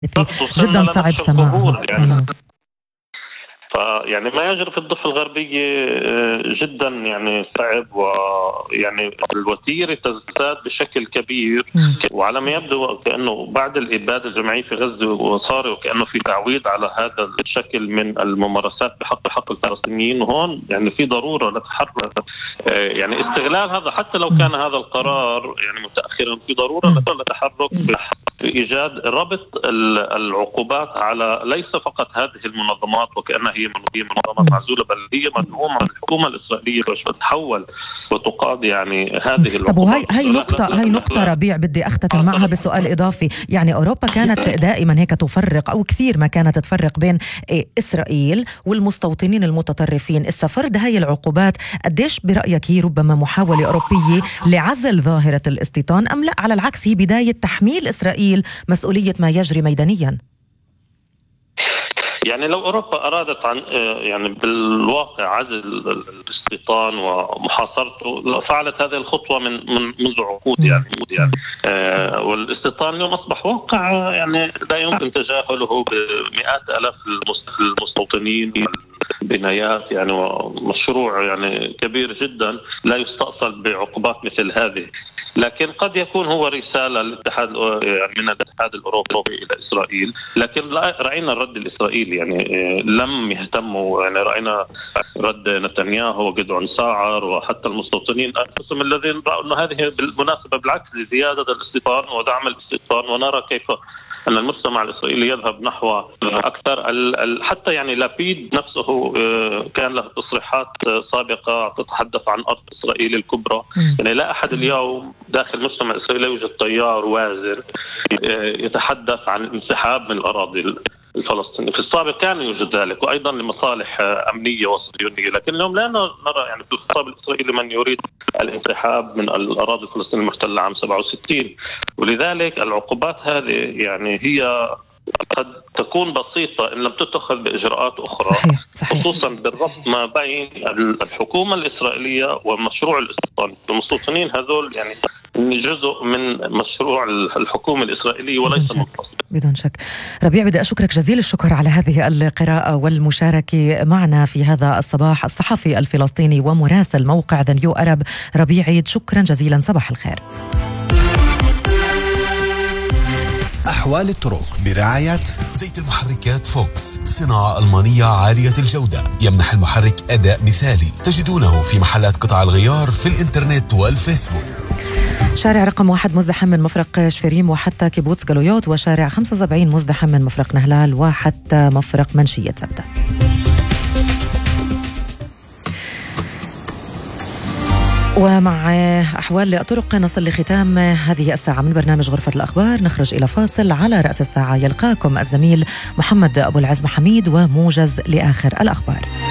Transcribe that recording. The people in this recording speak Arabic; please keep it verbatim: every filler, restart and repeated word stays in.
جدا صعب سماعها. يعني فيعني ما يجري في الضفة الغربية جدا يعني صعب، ويعني الوتيرة تزداد بشكل كبير. وعلى ما يبدو كأنه بعد الإبادة الجماعية في غزة وصار وكأنه في تعويض على هذا الشكل من الممارسات بحق حق الفلسطينيين. وهون يعني في ضرورة لتحرك، يعني استغلال هذا حتى لو كان هذا القرار يعني متأخرا، في ضرورة لتحرك بإيجاد ربط العقوبات على ليس فقط هذه المنظمات وكأنها هي منظمات معزولة، بل هي مدعومة من الحكومة الإسرائيلية باش تتحول وتقاضي يعني هذه العقوبات. طب وهي هي نقطة هي نقطة ربيع بدي أختتم معها بسؤال إضافي. يعني أوروبا كانت دائما هيك تفرق أو كثير ما كانت تفرق بين إسرائيل والمستوطنين المتطرفين. إسا فرض هاي العقوبات قديش برأيك هي ربما محاولة أوروبية لعزل ظاهرة الاستيطان، أم لا على العكس هي بداية تحميل إسرائيل مسؤولية ما يجري ميدانيا؟ يعني لو أوروبا أرادت عن يعني بالواقع عزل الاستيطان ومحاصرته فعلت هذه الخطوة من من منذ عقود يعني, يعني آه والاستيطان اليوم أصبح واقع يعني لا يمكن تجاهله بمئات آلاف المستوطنين، بنايات يعني، ومشروع يعني كبير جدا لا يستأصل بعقوبات مثل هذه. لكن قد يكون هو رسالة للاتحاد من الاتحاد الأوروبي إلى إسرائيل، لكن رأينا الرد الإسرائيلي يعني لم يهتموا. يعني رأينا رد نتنياهو وجدعون ساعر وحتى المستوطنين أنفسهم الذين رأوا أن هذه بالمناسبة بالعكس لزيادة الاستيطان ودعم الاستيطان، ونرى كيف أن المجتمع الإسرائيلي يذهب نحو أكثر. حتى يعني لابيد نفسه كان له تصريحات سابقة تتحدث عن أرض إسرائيل الكبرى. يعني لا أحد اليوم داخل المجتمع الإسرائيلي يوجد تيار وازن يتحدث عن انسحاب من الأراضي الفلسطينية. في السابق كان يوجد ذلك، وأيضا لمصالح أمنية وصهيونية، لكن اليوم لا نرى يعني في الخطاب الإسرائيلي من يريد الانسحاب من الأراضي الفلسطينية المحتلة عام سبعة وستين. ولذلك العقوبات هذه يعني هي قد تكون بسيطة إن لم تتخذ بإجراءات أخرى. صحيح. صحيح. خصوصا بالربط ما بين الحكومة الإسرائيلية ومشروع الاستيطان. المستوطنين هذول يعني جزء من مشروع الحكومة الإسرائيلية وليس منفصل. بدون شك. ربيع بدي أشكرك جزيل الشكر على هذه القراءة والمشاركة معنا في هذا الصباح، الصحفي الفلسطيني ومراسل موقع ذا نيو أرب ربيع عيد. شكرا جزيلا، صباح الخير. أحوال الطرق برعاية زيت المحركات فوكس، صناعة ألمانية عالية الجودة، يمنح المحرك أداء مثالي. تجدونه في محلات قطع الغيار في الإنترنت والفيسبوك. شارع رقم واحد مزدحم من مفرق شفريم وحتى كيبوتس جلويوت، وشارع خمسة وسبعين مزدحم من مفرق نهلال وحتى مفرق منشية زبدة. ومع أحوال الطرق نصل لختام هذه الساعة من برنامج غرفة الأخبار. نخرج إلى فاصل. على رأس الساعة يلقاكم الزميل محمد أبو العزم حميد وموجز لآخر الأخبار.